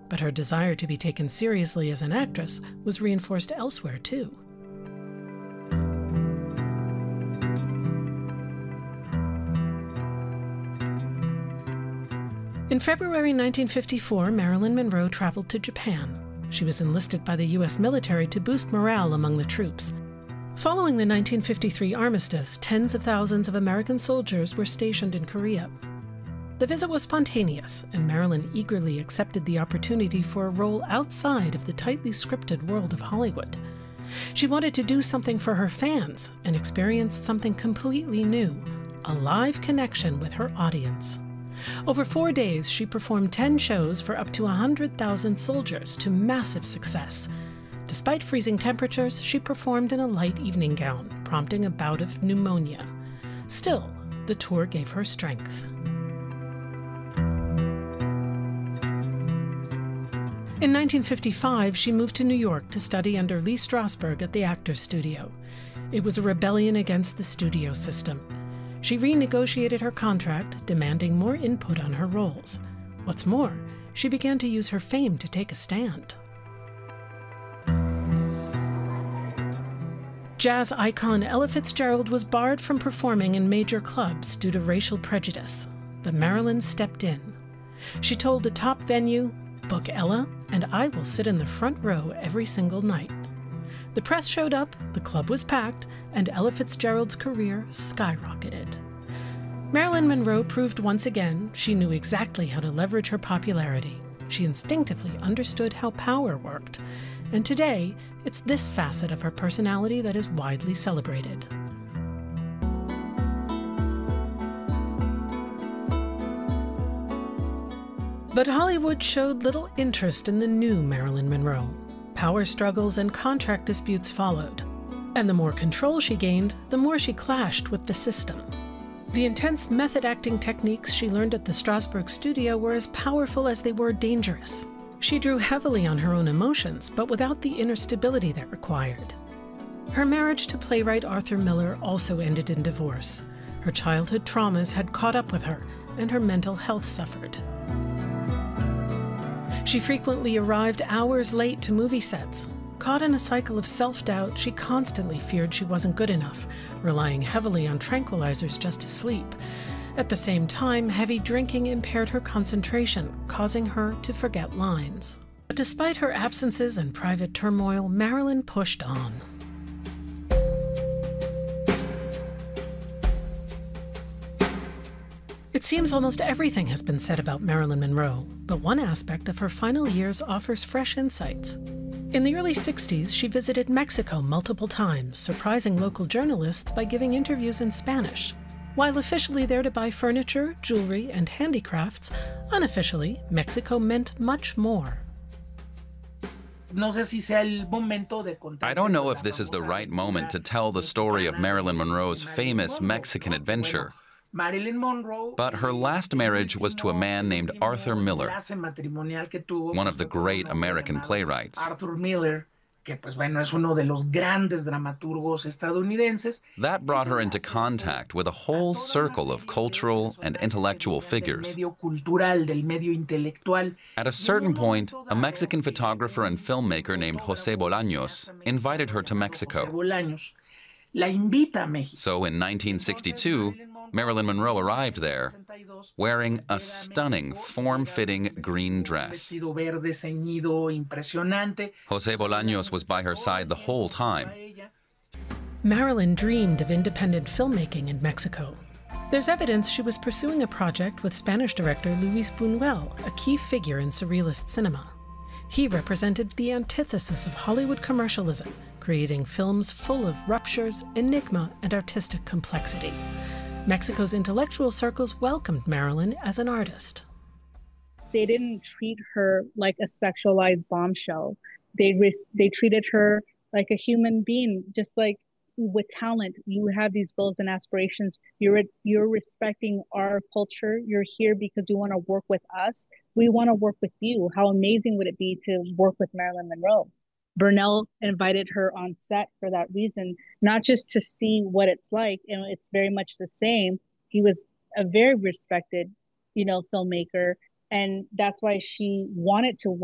But her desire to be taken seriously as an actress was reinforced elsewhere, too. In February 1954, Marilyn Monroe traveled to Japan. She was enlisted by the U.S. military to boost morale among the troops. Following the 1953 armistice, tens of thousands of American soldiers were stationed in Korea. The visit was spontaneous, and Marilyn eagerly accepted the opportunity for a role outside of the tightly scripted world of Hollywood. She wanted to do something for her fans and experience something completely new, a live connection with her audience. Over 4 days, she performed 10 shows for up to 100,000 soldiers to massive success. Despite freezing temperatures, she performed in a light evening gown, prompting a bout of pneumonia. Still, the tour gave her strength. In 1955, she moved to New York to study under Lee Strasberg at the Actors Studio. It was a rebellion against the studio system. She renegotiated her contract, demanding more input on her roles. What's more, she began to use her fame to take a stand. Jazz icon Ella Fitzgerald was barred from performing in major clubs due to racial prejudice, but Marilyn stepped in. She told the top venue, "Book Ella, and I will sit in the front row every single night." The press showed up, the club was packed, and Ella Fitzgerald's career skyrocketed. Marilyn Monroe proved once again she knew exactly how to leverage her popularity. She instinctively understood how power worked. And today, it's this facet of her personality that is widely celebrated. But Hollywood showed little interest in the new Marilyn Monroe. Power struggles and contract disputes followed. And the more control she gained, the more she clashed with the system. The intense method acting techniques she learned at the Strasberg studio were as powerful as they were dangerous. She drew heavily on her own emotions, but without the inner stability that required. Her marriage to playwright Arthur Miller also ended in divorce. Her childhood traumas had caught up with her, and her mental health suffered. She frequently arrived hours late to movie sets. Caught in a cycle of self-doubt, she constantly feared she wasn't good enough, relying heavily on tranquilizers just to sleep. At the same time, heavy drinking impaired her concentration, causing her to forget lines. But despite her absences and private turmoil, Marilyn pushed on. It seems almost everything has been said about Marilyn Monroe, but one aspect of her final years offers fresh insights. In the early 60s, she visited Mexico multiple times, surprising local journalists by giving interviews in Spanish. While officially there to buy furniture, jewelry, and handicrafts, unofficially, Mexico meant much more. I don't know if this is the right moment to tell the story of Marilyn Monroe's famous Mexican adventure, but her last marriage was to a man named Arthur Miller, one of the great American playwrights. That brought her into contact with a whole circle of cultural and intellectual figures. At a certain point, a Mexican photographer and filmmaker named José Bolaños invited her to Mexico. So in 1962, Marilyn Monroe arrived there, wearing a stunning, form-fitting green dress. José Bolaños was by her side the whole time. Marilyn dreamed of independent filmmaking in Mexico. There's evidence she was pursuing a project with Spanish director Luis Buñuel, a key figure in surrealist cinema. He represented the antithesis of Hollywood commercialism, creating films full of ruptures, enigma, and artistic complexity. Mexico's intellectual circles welcomed Marilyn as an artist. They didn't treat her like a sexualized bombshell. They treated her like a human being, just like with talent. You have these goals and aspirations. You're respecting our culture. You're here because you want to work with us. We want to work with you. How amazing would it be to work with Marilyn Monroe? Burnell invited her on set for that reason, not just to see what it's like, and it's very much the same. He was a very respected, filmmaker, and that's why she wanted to work